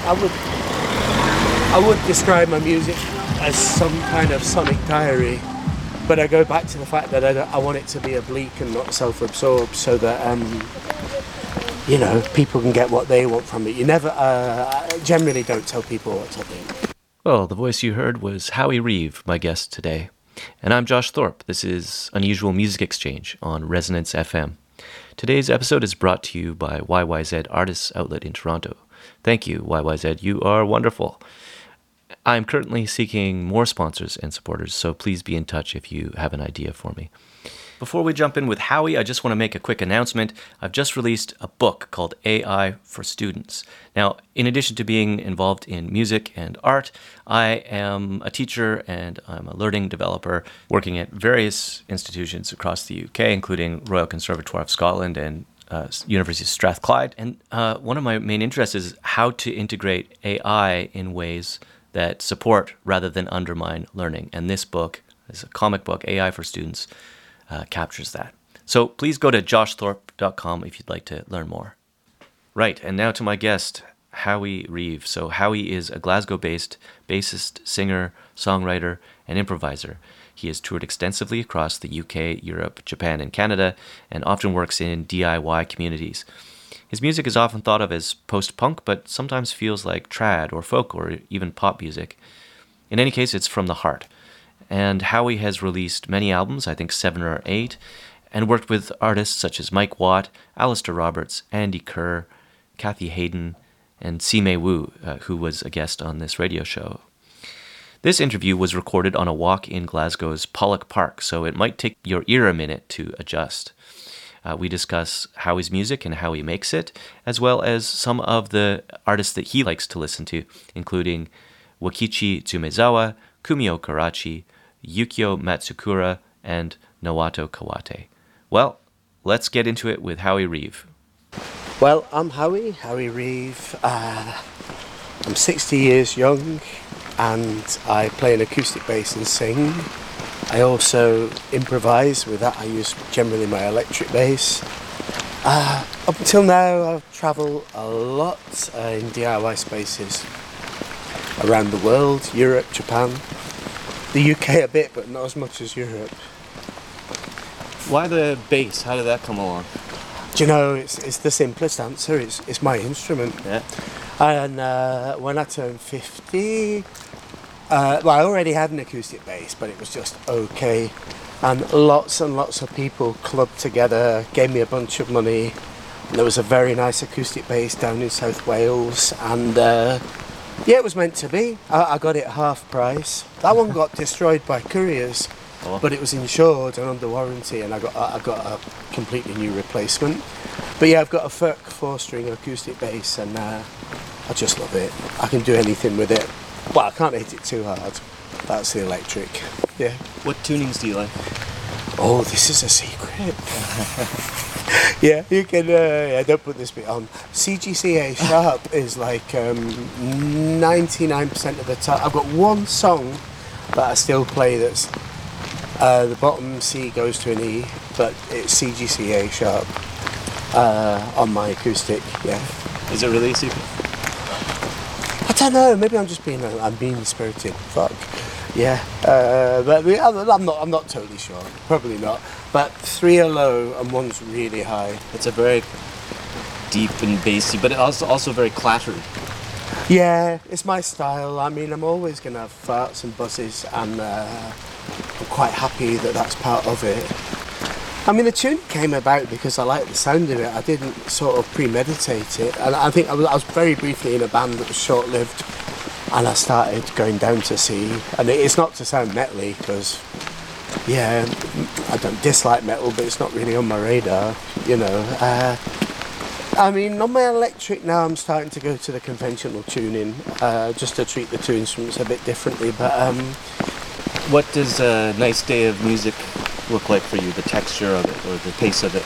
I would describe my music as some kind of sonic diary, but I go back to the fact that I want it to be oblique and not self-absorbed, so that people can get what they want from it. You never, I generally don't tell people what to think. Well, the voice you heard was Howie Reeve, my guest today. And I'm Josh Thorpe. This is Unusual Music Exchange on Resonance FM. Today's episode is brought to you by YYZ Artists Outlet in Toronto. Thank you, YYZ. You are wonderful. I'm currently seeking more sponsors and supporters, so please be in touch if you have an idea for me. Before we jump in with Howie, I just want to make a quick announcement. I've just released a book called AI for Students. Now, in addition to being involved in music and art, I am a teacher and I'm a learning developer working at various institutions across the UK, including Royal Conservatoire of Scotland and University of Strathclyde. And one of my main interests is how to integrate AI in ways that support rather than undermine learning. And this book is a comic book, AI for Students, captures that. So please go to joshthorpe.com if you'd like to learn more. Right, and now to my guest, Howie Reeve. So Howie is a Glasgow-based bassist, singer, songwriter, and improviser. He has toured extensively across the UK, Europe, Japan, and Canada, and often works in DIY communities. His music is often thought of as post-punk, but sometimes feels like trad or folk or even pop music. In any case, it's from the heart. And Howie has released many albums, I think 7 or 8, and worked with artists such as Mike Watt, Alistair Roberts, Andy Kerr, Kathy Hayden, and Sime Wu, who was a guest on this radio show. This interview was recorded on a walk in Glasgow's Pollock Park, so it might take your ear a minute to adjust. We discuss Howie's music and how he makes it, as well as some of the artists that he likes to listen to, including Wakichi Tsumezawa, Kumio Karachi, Yukio Matsukura, and Nawato Kawate. Well, let's get into it with Howie Reeve. Well, I'm Howie Reeve. I'm 60 years young and I play an acoustic bass and sing. I also improvise. With that I use generally my electric bass. Up until now I've travelled a lot in DIY spaces around the world, Europe, Japan, the UK a bit, but not as much as Europe. Why the bass? How did that come along? Do you know, it's the simplest answer. It's my instrument. Yeah. And when I turned 50, I already had an acoustic bass, but it was just okay. And lots of people clubbed together, gave me a bunch of money. And there was a very nice acoustic bass down in South Wales, and it was meant to be. I got it half price. That one got destroyed by couriers, but it was insured and under warranty, and I got a completely new replacement. But yeah, I've got a Ferk 4-string acoustic bass, and I just love it. I can do anything with it. Well, I can't hit it too hard. That's the electric. Yeah. What tunings do you like? Oh, this is a secret. Yeah, you can. Don't put this bit on. CGCA sharp is like 99% of the time. I've got one song that I still play that's the bottom C goes to an E, but it's CGCA sharp on my acoustic. Yeah. Is it really a secret? I don't know. Maybe I'm just being mean-spirited. Fuck. Yeah. But I'm not totally sure. Probably not. But 3 are low and 1's really high. It's a very deep and bassy, but also very clattery. Yeah, it's my style. I mean, I'm always going to have farts and buzzes, and I'm quite happy that that's part of it. I mean, the tune came about because I liked the sound of it. I didn't sort of premeditate it. And I think I was very briefly in a band that was short-lived, and I started going down to C. And it's not to sound metally, because, yeah, I don't dislike metal, but it's not really on my radar, you know. I mean, on my electric now, I'm starting to go to the conventional tuning, just to treat the two instruments a bit differently. But what does a nice day of music look like for you? The texture of it, or the pace of it?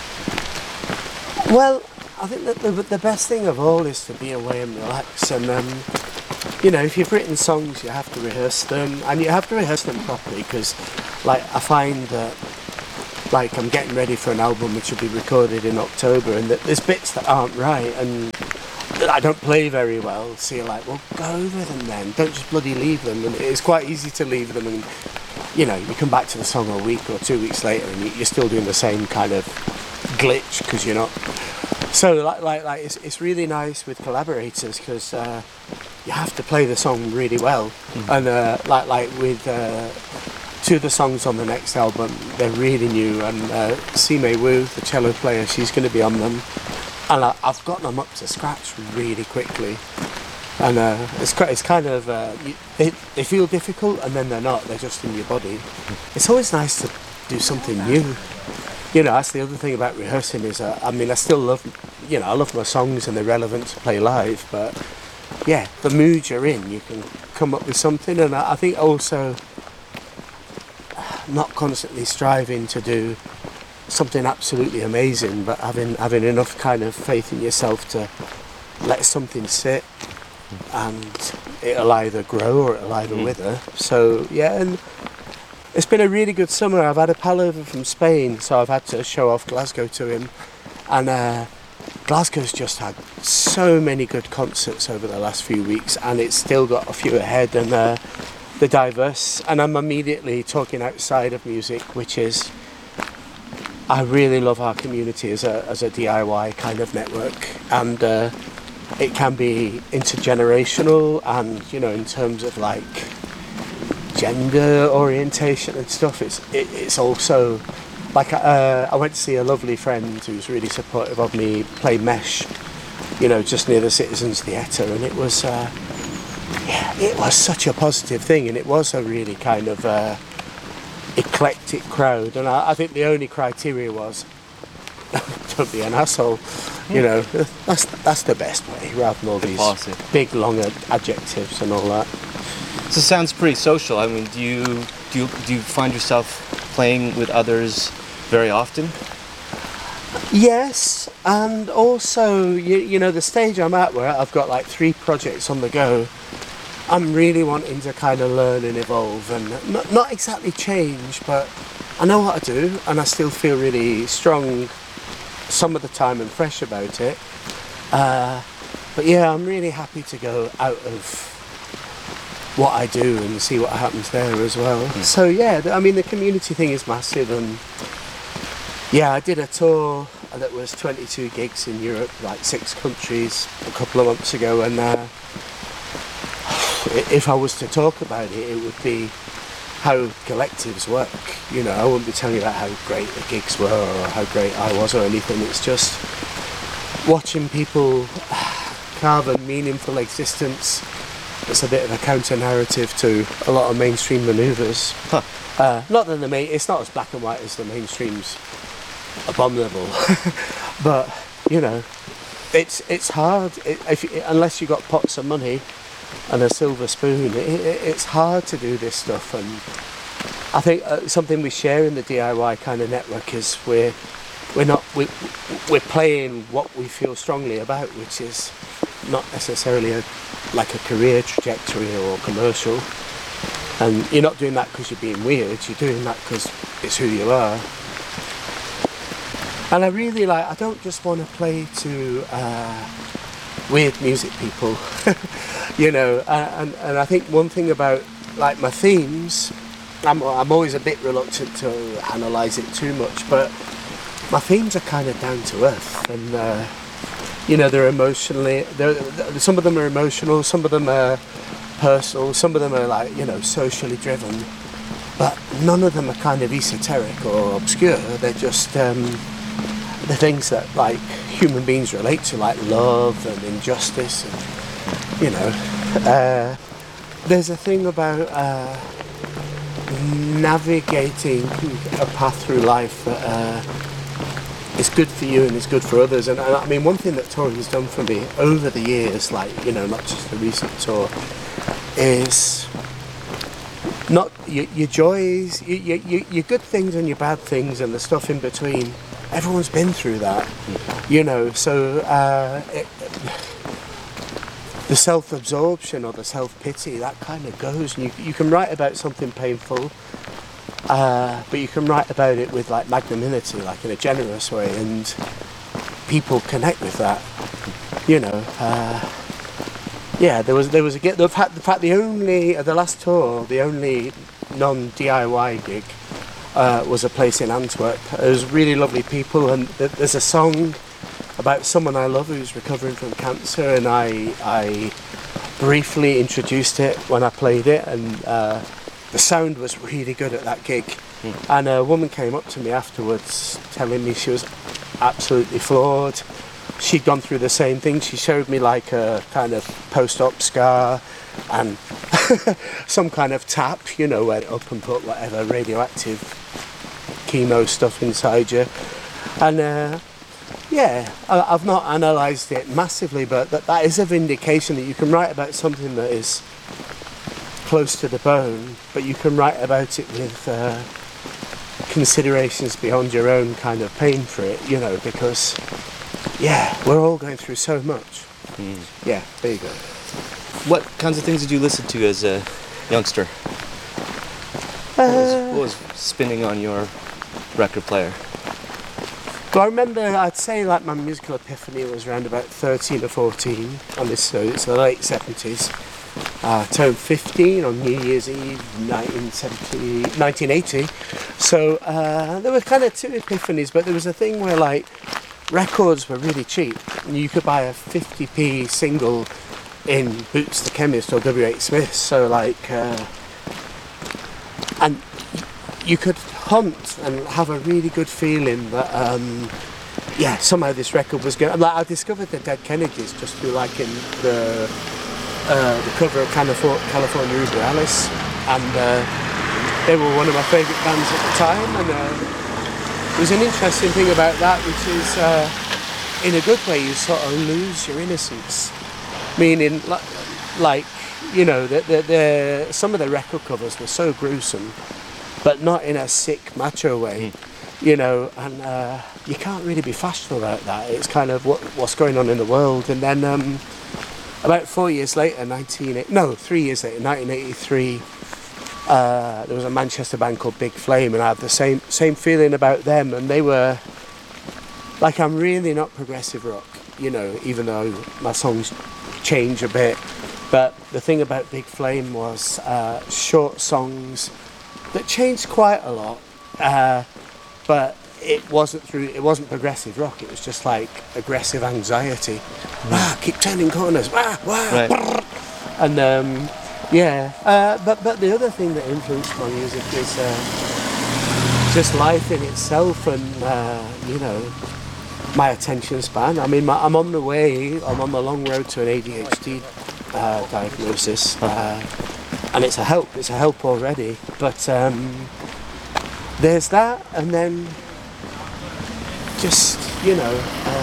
Well, I think that the best thing of all is to be away and relax. And you know, if you've written songs, you have to rehearse them, and you have to rehearse them properly, because, like, I find that, like, I'm getting ready for an album which will be recorded in October, and that there's bits that aren't right, and I don't play very well, so you're like, well, go over them then. Don't just bloody leave them. And it's quite easy to leave them, and you know, you come back to the song a week or 2 weeks later, and you're still doing the same kind of glitch because you're not. So like it's really nice with collaborators because you have to play the song really well, and like with 2 of the songs on the next album, they're really new, and Sime Wu, the cello player, she's going to be on them, and I've gotten them up to scratch really quickly, and it's kind of they feel difficult and then they're not, they're just in your body. It's always nice to do something new. You know, that's the other thing about rehearsing is, I mean, I still love, you know, I love my songs and they're relevant to play live, but yeah, the mood you're in, you can come up with something, and I think also not constantly striving to do something absolutely amazing, but having enough kind of faith in yourself to let something sit, and it'll either grow or it'll either wither. So yeah, and it's been a really good summer. I've had a pal over from Spain, so I've had to show off Glasgow to him, and Glasgow's just had so many good concerts over the last few weeks, and it's still got a few ahead, and they're diverse, and I'm immediately talking outside of music, which is, I really love our community as a DIY kind of network, and it can be intergenerational, and you know, in terms of like gender orientation and stuff, it's also like I went to see a lovely friend who's really supportive of me play Mesh, you know, just near the Citizens Theatre, and it was it was such a positive thing, and it was a really kind of eclectic crowd, and I think the only criteria was don't be an asshole, you know. That's the best way, rather than all these big long adjectives and all that. So it sounds pretty social. I mean, do you find yourself playing with others very often? Yes, and also you know, the stage I'm at, where I've got like 3 projects on the go, I'm really wanting to kind of learn and evolve, and not exactly change, but I know what to do, and I still feel really strong some of the time and fresh about it. But yeah, I'm really happy to go out of what I do and see what happens there as well. So yeah, I mean, the community thing is massive, and yeah, I did a tour that was 22 gigs in Europe, like 6 countries a couple of months ago, and if I was to talk about it, it would be how collectives work. You know, I wouldn't be telling you about how great the gigs were or how great I was or anything. It's just watching people carve a meaningful existence. It's a bit of a counter-narrative to a lot of mainstream manoeuvres. Not that it's not as black and white as the mainstream's abominable, but you know, it's hard unless you got pots of money and a silver spoon. It's hard to do this stuff, and I think something we share in the DIY kind of network is we're playing what we feel strongly about, which is not necessarily like a career trajectory or commercial. And you're not doing that because you're being weird, you're doing that because it's who you are. And I really I don't just want to play to weird music people, you know, and I think one thing about like my themes, I'm always a bit reluctant to analyse it too much, but my themes are kind of down to earth, and you know, they're some of them are emotional, some of them are personal, some of them are like, you know, socially driven, but none of them are kind of esoteric or obscure. They're just the things that like human beings relate to, like love and injustice, and you know, there's a thing about navigating a path through life that is good for you and is good for others. And I mean, one thing that touring's done for me over the years, like, you know, not just the recent tour, is not your joys, your good things and your bad things and the stuff in between. Everyone's been through that, you know, so the self-absorption or the self-pity, that kind of goes, and you can write about something painful, but you can write about it with like magnanimity, like in a generous way, and people connect with that. you know, yeah, there was a gig. In fact, the only the last tour, the only non-DIY gig was a place in Antwerp. It was really lovely people, and there's a song about someone I love who's recovering from cancer, and I briefly introduced it when I played it, and the sound was really good at that gig. And a woman came up to me afterwards telling me she was absolutely floored. She'd gone through the same thing. She showed me like a kind of post-op scar and some kind of tap, you know, went up and put whatever radioactive chemo stuff inside you. And yeah, I've not analysed it massively, but that is a vindication that you can write about something that is close to the bone, but you can write about it with considerations beyond your own kind of pain for it, you know, because, yeah, we're all going through so much. Yeah, there you go. What kinds of things did you listen to as a youngster? What was spinning on your record player? Well, I remember, I'd say like my musical epiphany was around about 13 or 14 on this, so it's the late 70s. Turned 15 on New Year's Eve 1980. So there were kind of two epiphanies, but there was a thing where like records were really cheap. And you could buy a 50p single in Boots the Chemist or W.H. Smith. So like, and you could hunt and have a really good feeling that, yeah, somehow this record was going. Like I discovered the Dead Kennedys just through liking the cover of California Uber Alice, and they were one of my favourite bands at the time. And there's an interesting thing about that, which is, in a good way, you sort of lose your innocence. Meaning, like you know, some of the record covers were so gruesome, but not in a sick, macho way, you know, and you can't really be fashionable about that. It's kind of what's going on in the world. And then about 3 years later, 1983, there was a Manchester band called Big Flame, and I have the same feeling about them. And they were, like, I'm really not progressive rock, you know, even though my songs change a bit. But the thing about Big Flame was short songs that changed quite a lot, but it wasn't progressive rock. It was just like aggressive anxiety. Keep turning corners. Right. And yeah, but the other thing that influenced my music is just life in itself, and you know, my attention span. I mean, I'm on the long road to an ADHD diagnosis. And it's a help already, but there's that, and then just, you know,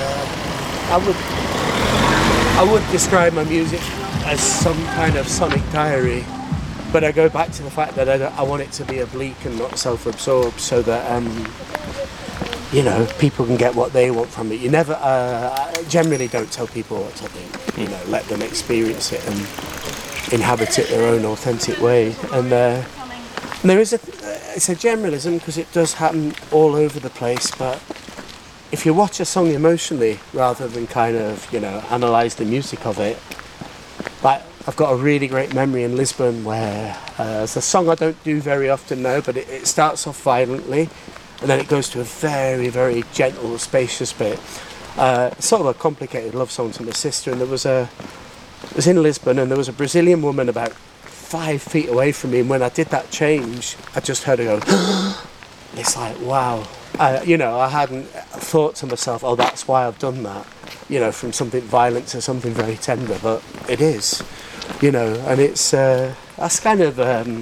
I would describe my music as some kind of sonic diary, but I go back to the fact that I want it to be oblique and not self-absorbed, so that you know, people can get what they want from it. You never generally don't tell people what to think, you know, let them experience it and inhabit it their own authentic way. And there is it's a generalism, because it does happen all over the place, but if you watch a song emotionally rather than kind of, you know, analyse the music of it, like I've got a really great memory in Lisbon where it's a song I don't do very often now, but it starts off violently and then it goes to a very, very gentle, spacious bit. Sort of a complicated love song to my sister, and it was in Lisbon, and there was a Brazilian woman about 5 feet away from me, and when I did that change, I just heard her go, it's like, wow. You know, I hadn't thought to myself, oh, that's why I've done that, you know, from something violent to something very tender, but it is, you know, and it's, that's kind of,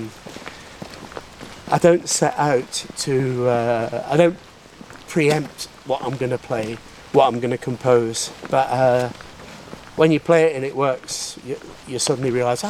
I don't set out to, I don't preempt what I'm going to play, what I'm going to compose, but when you play it and it works, you suddenly realise,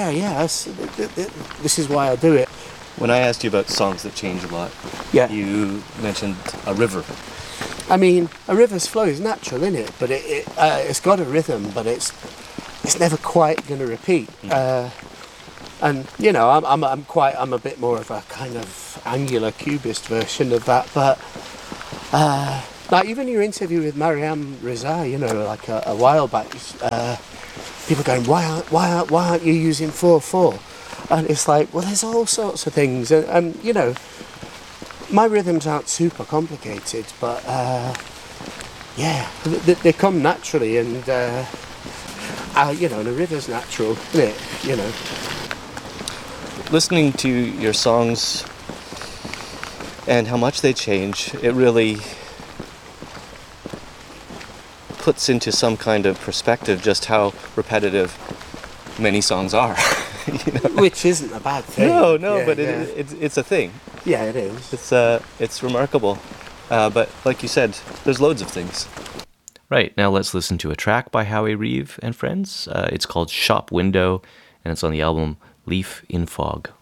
this is why I do it. When I asked you about songs that change a lot, yeah, you mentioned a river. I mean, a river's flow is natural, isn't it? But it's got a rhythm, but it's never quite going to repeat. And you know, I'm a bit more of a kind of angular cubist version of that. But Like even your interview with Mariam Reza, you know, like a while back, people going, why aren't you using 4/4? And it's like, well, there's all sorts of things, and you know, my rhythms aren't super complicated, but yeah, they come naturally, and you know, and a river's natural, isn't it? You know. Listening to your songs and how much they change, it really puts into some kind of perspective just how repetitive many songs are. You know? Which isn't a bad thing. No, Yeah, but yeah. it's a thing. Yeah, it is. It's remarkable. But like you said, there's loads of things. Right, now let's listen to a track by Howie Reeve and friends. It's called Shop Window, and it's on the album Leaf in Fog.